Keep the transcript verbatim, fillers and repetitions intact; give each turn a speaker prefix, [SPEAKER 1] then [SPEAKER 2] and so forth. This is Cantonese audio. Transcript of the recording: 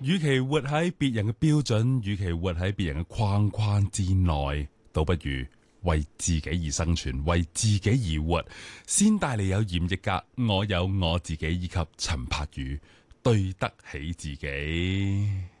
[SPEAKER 1] 與其活喺別人嘅標準，與其活喺別人嘅框框之內，倒不如為自己而生存，為自己而活。先帶嚟有嚴奕格，我有我自己，以及陳柏宇，對得起自己。